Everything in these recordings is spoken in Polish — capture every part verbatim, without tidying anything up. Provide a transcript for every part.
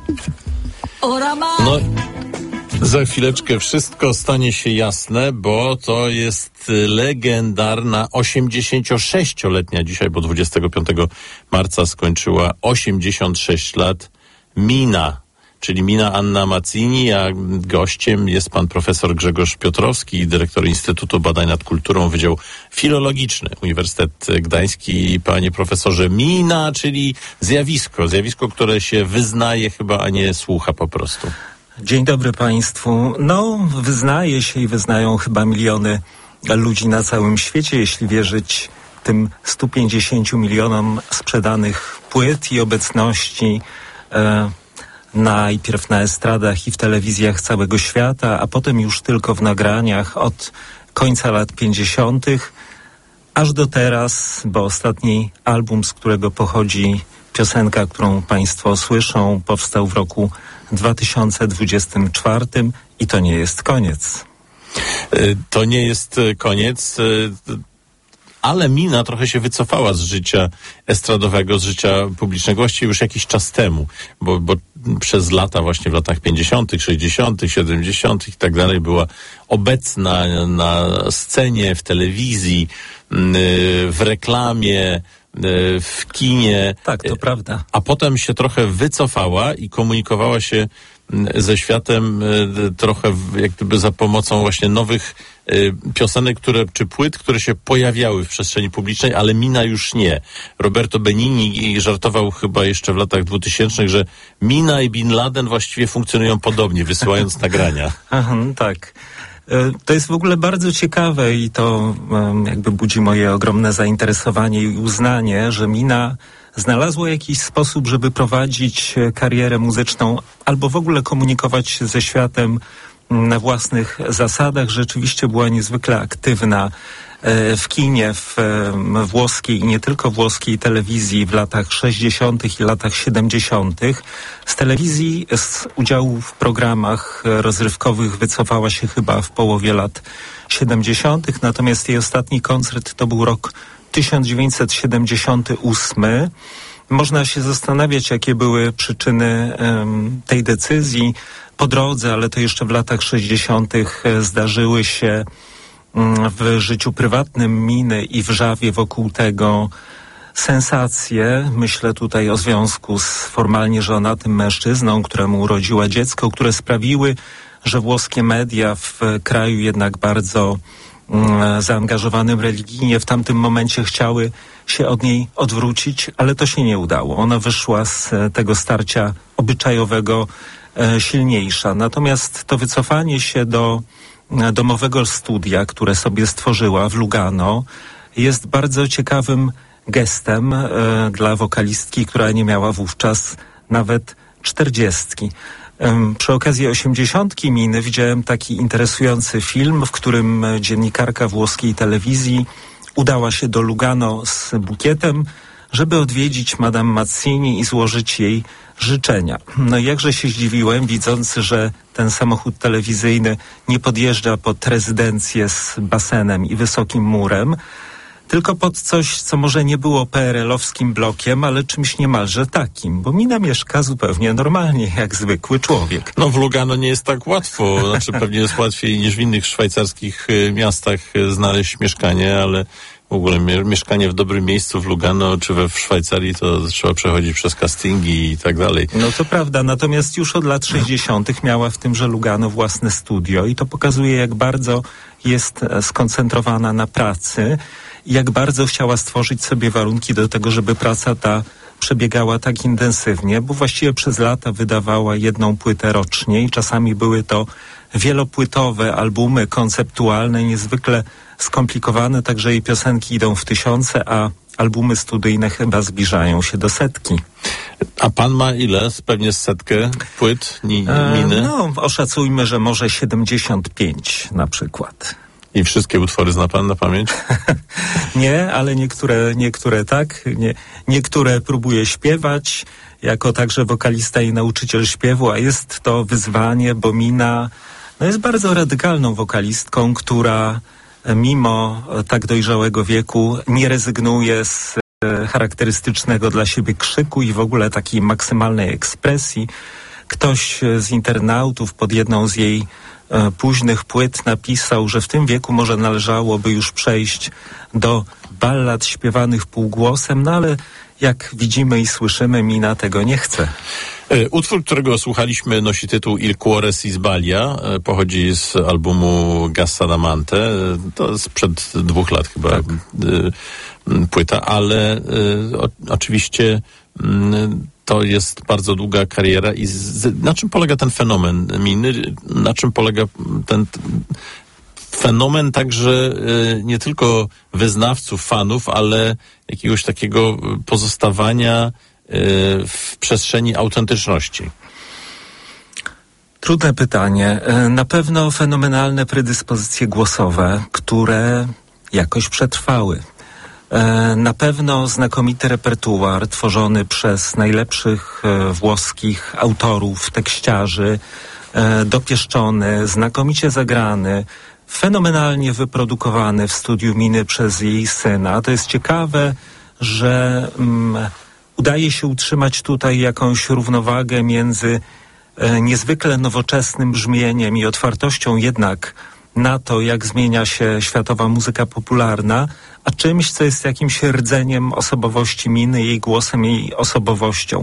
No, za chwileczkę wszystko stanie się jasne, bo to jest legendarna osiemdziesięciosześcioletnia dzisiaj, bo dwudziestego piątego marca skończyła osiemdziesiąt sześć lat Mina, czyli Mina Anna Mazzini, a gościem jest pan profesor Grzegorz Piotrowski, dyrektor Instytutu Badań nad Kulturą, Wydział Filologiczny, Uniwersytet Gdański. Panie profesorze, Mina, czyli zjawisko, zjawisko, które się wyznaje chyba, a nie słucha po prostu. Dzień dobry państwu. No, wyznaje się i wyznają chyba miliony ludzi na całym świecie, jeśli wierzyć tym stu pięćdziesięciu milionom sprzedanych płyt i obecności e, najpierw na estradach i w telewizjach całego świata, a potem już tylko w nagraniach od końca lat pięćdziesiątych aż do teraz, bo ostatni album, z którego pochodzi piosenka, którą państwo słyszą, powstał w roku dwa tysiące dwudziestym czwartym i to nie jest koniec. To nie jest koniec, ale Mina trochę się wycofała z życia estradowego, z życia publicznego właściwie już jakiś czas temu, bo, bo przez lata właśnie w latach pięćdziesiątych, sześćdziesiątych, siedemdziesiątych i tak dalej była obecna na scenie, w telewizji, w reklamie, w kinie. Tak, to prawda. A potem się trochę wycofała i komunikowała się ze światem trochę jak gdyby za pomocą właśnie nowych piosenek, które, czy płyt, które się pojawiały w przestrzeni publicznej, ale Mina już nie. Roberto Benigni żartował chyba jeszcze w latach dwutysięcznych, że Mina i Bin Laden właściwie funkcjonują podobnie, wysyłając nagrania. Aha, tak. To jest w ogóle bardzo ciekawe i to jakby budzi moje ogromne zainteresowanie i uznanie, że Mina znalazła jakiś sposób, żeby prowadzić karierę muzyczną albo w ogóle komunikować się ze światem na własnych zasadach. Rzeczywiście była niezwykle aktywna w kinie, w włoskiej i nie tylko włoskiej telewizji w latach sześćdziesiątych i latach siedemdziesiątych. Z telewizji, z udziału w programach rozrywkowych wycofała się chyba w połowie lat siedemdziesiątych. Natomiast jej ostatni koncert to był rok tysiąc dziewięćset siedemdziesiąty ósmy. Można się zastanawiać, jakie były przyczyny um, tej decyzji po drodze, ale to jeszcze w latach sześćdziesiątych zdarzyły się w życiu prywatnym Miny i wrzawie wokół tego sensacje. Myślę tutaj o związku z formalnie żonatym mężczyzną, któremu urodziła dziecko, które sprawiły, że włoskie media w kraju jednak bardzo mm, zaangażowanym religijnie w tamtym momencie chciały się od niej odwrócić, ale to się nie udało. Ona wyszła z tego starcia obyczajowego e, silniejsza. Natomiast to wycofanie się do domowego studia, które sobie stworzyła w Lugano, jest bardzo ciekawym gestem e, dla wokalistki, która nie miała wówczas nawet czterdziestki. E, przy okazji osiemdziesiątki Miny widziałem taki interesujący film, w którym dziennikarka włoskiej telewizji udała się do Lugano z bukietem, żeby odwiedzić Madame Mazzini i złożyć jej życzenia. No i jakże się zdziwiłem, widząc, że ten samochód telewizyjny nie podjeżdża pod rezydencję z basenem i wysokim murem, tylko pod coś, co może nie było P R L-owskim blokiem, ale czymś niemalże takim, bo Mina mieszka zupełnie normalnie, jak zwykły człowiek. No w Lugano nie jest tak łatwo, znaczy pewnie jest łatwiej niż w innych szwajcarskich miastach znaleźć mieszkanie, ale w ogóle mieszkanie w dobrym miejscu w Lugano czy we w Szwajcarii to trzeba przechodzić przez castingi i tak dalej. No to prawda, natomiast już od lat sześćdziesiątych miała w tymże Lugano własne studio i to pokazuje, jak bardzo jest skoncentrowana na pracy i jak bardzo chciała stworzyć sobie warunki do tego, żeby praca ta przebiegała tak intensywnie, bo właściwie przez lata wydawała jedną płytę rocznie i czasami były to wielopłytowe albumy konceptualne, niezwykle skomplikowane, także jej piosenki idą w tysiące, a albumy studyjne chyba zbliżają się do setki. A pan ma ile? Pewnie setkę płyt ni, Miny? E, no, oszacujmy, że może siedemdziesiąt pięć na przykład. I wszystkie utwory zna pan na pamięć? Nie, ale niektóre, niektóre tak. Nie, niektóre próbuję śpiewać, jako także wokalista i nauczyciel śpiewu, a jest to wyzwanie, bo Mina no jest bardzo radykalną wokalistką, która mimo tak dojrzałego wieku nie rezygnuje z charakterystycznego dla siebie krzyku i w ogóle takiej maksymalnej ekspresji. Ktoś z internautów pod jedną z jej e, późnych płyt napisał, że w tym wieku może należałoby już przejść do ballad śpiewanych półgłosem, no ale jak widzimy i słyszymy, Mina tego nie chce. Utwór, którego słuchaliśmy, nosi tytuł Il cuore si sbaglia. Pochodzi z albumu Gassadamante. To sprzed dwóch lat chyba tak. płyta, ale o, oczywiście to jest bardzo długa kariera. I z, na czym polega ten fenomen Miny? Na czym polega ten fenomen także nie tylko wyznawców, fanów, ale jakiegoś takiego pozostawania w przestrzeni autentyczności? Trudne pytanie. Na pewno fenomenalne predyspozycje głosowe, które jakoś przetrwały. Na pewno znakomity repertuar tworzony przez najlepszych włoskich autorów, tekściarzy, dopieszczony, znakomicie zagrany, fenomenalnie wyprodukowany w studiu Miny przez jej syna. To jest ciekawe, że mm, udaje się utrzymać tutaj jakąś równowagę między e, niezwykle nowoczesnym brzmieniem i otwartością jednak na to, jak zmienia się światowa muzyka popularna, a czymś, co jest jakimś rdzeniem osobowości Miny, jej głosem, jej osobowością.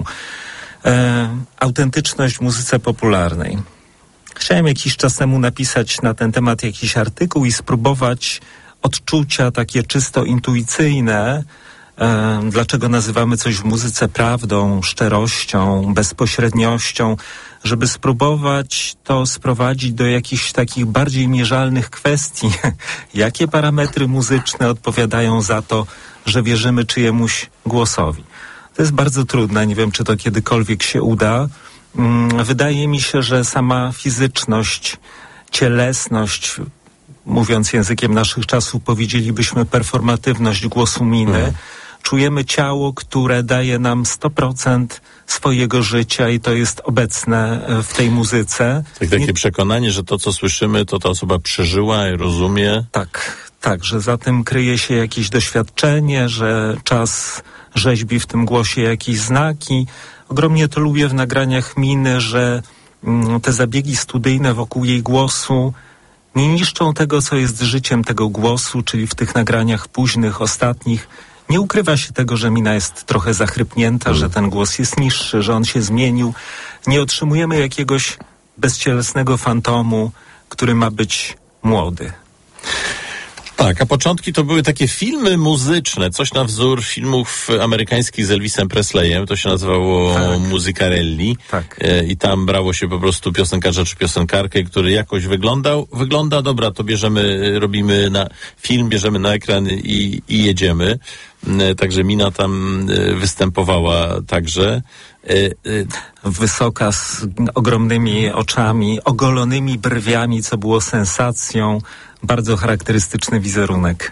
E, autentyczność w muzyce popularnej. Chciałem jakiś czas temu napisać na ten temat jakiś artykuł i spróbować odczucia takie czysto intuicyjne, e, dlaczego nazywamy coś w muzyce prawdą, szczerością, bezpośredniością, żeby spróbować to sprowadzić do jakichś takich bardziej mierzalnych kwestii. Jakie parametry muzyczne odpowiadają za to, że wierzymy czyjemuś głosowi? To jest bardzo trudne, nie wiem, czy to kiedykolwiek się uda. Wydaje mi się, że sama fizyczność, cielesność, mówiąc językiem naszych czasów, powiedzielibyśmy performatywność głosu Miny. Hmm. Czujemy ciało, które daje nam sto procent swojego życia i to jest obecne w tej muzyce. Tak, takie Nie... przekonanie, że to, co słyszymy, to ta osoba przeżyła i rozumie. Tak, tak, że za tym kryje się jakieś doświadczenie, że czas rzeźbi w tym głosie jakieś znaki. Ogromnie to lubię w nagraniach Miny, że mm, te zabiegi studyjne wokół jej głosu nie niszczą tego, co jest życiem tego głosu, czyli w tych nagraniach późnych, ostatnich. Nie ukrywa się tego, że Mina jest trochę zachrypnięta, mm. że ten głos jest niższy, że on się zmienił. Nie otrzymujemy jakiegoś bezcielesnego fantomu, który ma być młody. Tak, a początki to były takie filmy muzyczne, coś na wzór filmów amerykańskich z Elvisem Presleyem, to się nazywało tak. Musicarelli. Tak. E, I tam brało się po prostu piosenkarza czy piosenkarkę, który jakoś wyglądał. Wygląda, dobra, to bierzemy, robimy na film, bierzemy na ekran i, i jedziemy. E, także Mina tam e, występowała także. E, e, Wysoka, z ogromnymi oczami, ogolonymi brwiami, co było sensacją. Bardzo charakterystyczny wizerunek.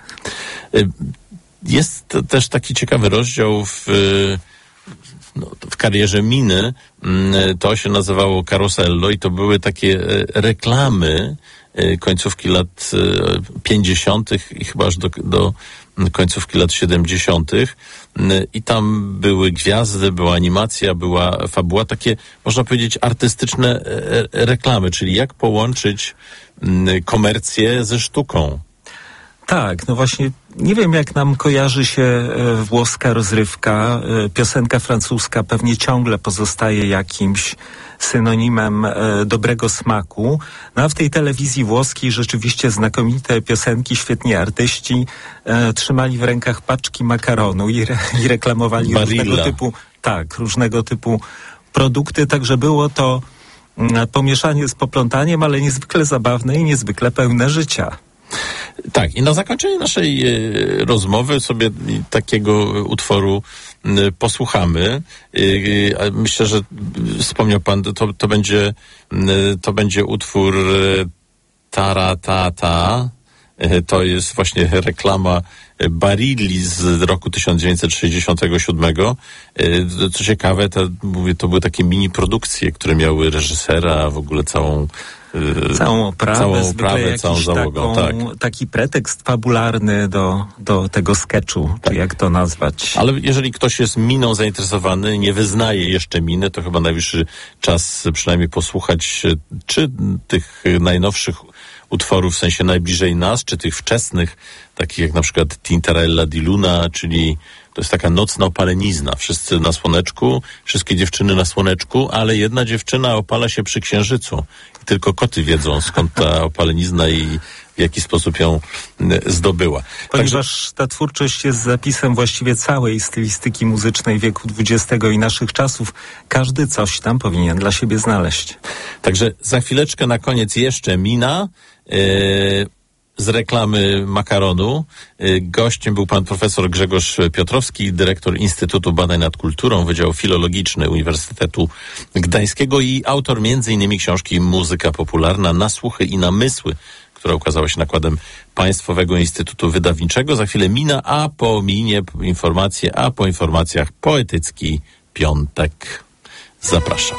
Jest też taki ciekawy rozdział w, no, w karierze Miny. To się nazywało Carosello i to były takie reklamy końcówki lat pięćdziesiątych i chyba aż do, do końcówki lat siedemdziesiątych. I tam były gwiazdy, była animacja, była fabuła, takie można powiedzieć artystyczne reklamy, czyli jak połączyć komercję ze sztuką. Tak, no właśnie nie wiem, jak nam kojarzy się e, włoska rozrywka. E, piosenka francuska pewnie ciągle pozostaje jakimś synonimem e, dobrego smaku. No a w tej telewizji włoskiej rzeczywiście znakomite piosenki, świetni artyści e, trzymali w rękach paczki makaronu i, re, i reklamowali Barilla. różnego typu, tak, różnego typu produkty, także było to mm, pomieszanie z poplątaniem, ale niezwykle zabawne i niezwykle pełne życia. Tak, i na zakończenie naszej e, rozmowy sobie takiego utworu e, posłuchamy. E, myślę, że wspomniał pan, to, to będzie e, to będzie utwór e, Taratata. E, to jest właśnie reklama Barilli z roku tysiąc dziewięćset sześćdziesiątego siódmego. E, co ciekawe, to, mówię, to były takie mini produkcje, które miały reżysera, w ogóle całą całą oprawę, całą zwykle oprawę, jakiś całą załogą, taką, tak. taki pretekst fabularny do, do tego sketchu, Tak. czy jak to nazwać. Ale jeżeli ktoś jest miną zainteresowany, nie wyznaje jeszcze miny, to chyba najwyższy czas przynajmniej posłuchać czy tych najnowszych utworów, w sensie najbliżej nas, czy tych wczesnych, takich jak na przykład Tintarella di Luna, czyli to jest taka nocna opalenizna. Wszyscy na słoneczku, wszystkie dziewczyny na słoneczku, ale jedna dziewczyna opala się przy księżycu. I tylko koty wiedzą, skąd ta opalenizna i w jaki sposób ją zdobyła. Ponieważ Także... ta twórczość jest zapisem właściwie całej stylistyki muzycznej wieku dwudziestego i naszych czasów, każdy coś tam powinien dla siebie znaleźć. Także za chwileczkę na koniec jeszcze Mina yy, z reklamy makaronu. Yy, gościem był pan profesor Grzegorz Piotrowski, dyrektor Instytutu Badań nad Kulturą, Wydział Filologiczny Uniwersytetu Gdańskiego i autor między innymi książki Muzyka popularna na słuchy i namysły, która ukazała się nakładem Państwowego Instytutu Wydawniczego. Za chwilę Mina, a po minie informacje, a po informacjach poetycki piątek. Zapraszam.